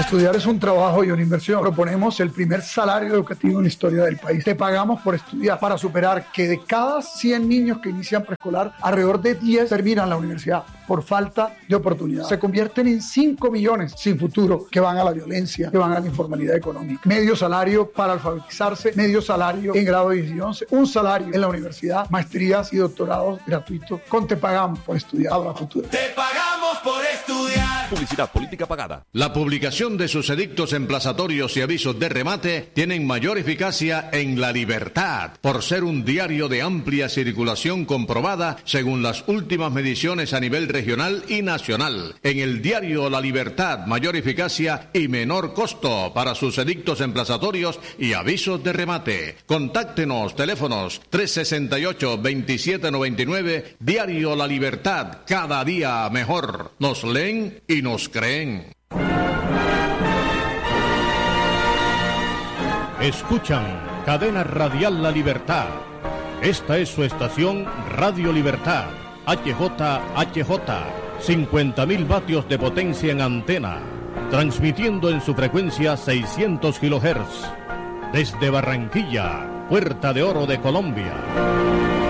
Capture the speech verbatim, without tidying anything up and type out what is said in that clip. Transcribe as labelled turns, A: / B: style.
A: Estudiar es un trabajo y una inversión. Proponemos el primer salario educativo en la historia del país. Te pagamos por estudiar para superar que de cada cien niños que inician preescolar, alrededor de diez terminan la universidad por falta de oportunidad. Se convierten en cinco millones sin futuro que van a la violencia, que van a la informalidad económica. Medio salario para alfabetizarse, medio salario en grado diez y once, un salario en la universidad, maestrías y doctorados gratuitos. Con Te Pagamos por Estudiar a futuro.
B: Te pagamos por estudiar.
C: Publicidad política pagada.
D: La publicación de sus edictos emplazatorios y avisos de remate tienen mayor eficacia en La Libertad, por ser un diario de amplia circulación comprobada según las últimas mediciones a nivel regional y nacional. En el diario La Libertad, mayor eficacia y menor costo para sus edictos emplazatorios y avisos de remate. Contáctenos, teléfonos tres sesenta y ocho, veintisiete noventa y nueve, Diario La Libertad, cada día mejor. Nos leen y nos creen.
E: Escuchan Cadena Radial La Libertad. Esta es su estación Radio Libertad, H J H J, cincuenta mil vatios de potencia en antena, transmitiendo en su frecuencia seiscientos kilohertz, desde Barranquilla, Puerta de Oro de Colombia.